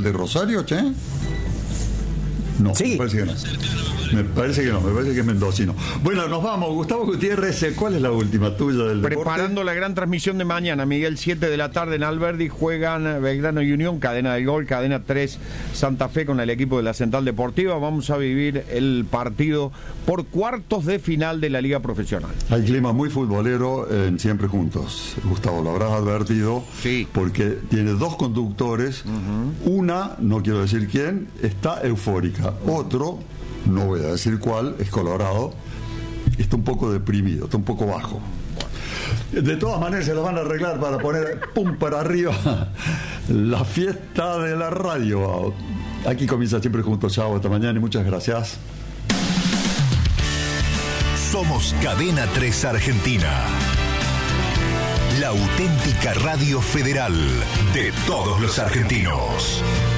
de Rosario, che? No, sí. Me parece que no, me parece que es mendocino. Bueno, nos vamos. Gustavo Gutiérrez, ¿cuál es la última tuya del deporte? Preparando la gran transmisión de mañana, Miguel, 7 de la tarde en Alberdi, juegan Belgrano y Unión, cadena del gol, cadena 3, Santa Fe con el equipo de la Central Deportiva. Vamos a vivir el partido por cuartos de final de la Liga Profesional. Hay clima muy futbolero en Siempre Juntos. Gustavo, lo habrás advertido, sí, porque tiene dos conductores. Una, no quiero decir quién, está eufórica. Otro, no voy a decir cuál, es colorado, está un poco deprimido, está un poco bajo. De todas maneras se lo van a arreglar para poner pum para arriba la fiesta de la radio. Aquí comienza Siempre Juntos. Chao, hasta mañana y muchas gracias. Somos Cadena 3 Argentina, la auténtica radio federal de todos los argentinos.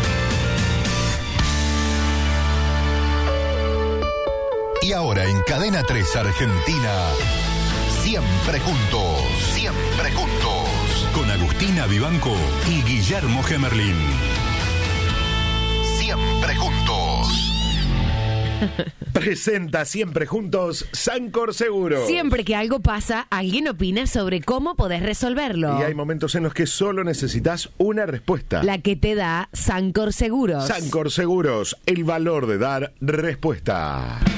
Y ahora en Cadena 3 Argentina, Siempre Juntos, Siempre Juntos, con Agustina Vivanco y Guillermo Gemerlín. Siempre Juntos. Presenta Siempre Juntos Sancor Seguros. Siempre que algo pasa, alguien opina sobre cómo podés resolverlo. Y hay momentos en los que solo necesitas una respuesta. La que te da Sancor Seguros. Sancor Seguros, el valor de dar respuesta.